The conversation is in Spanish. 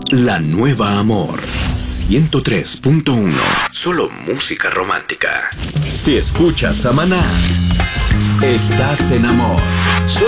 La nueva Amor 103.1. Solo música romántica. Si escuchas a Maná, estás en amor. Solo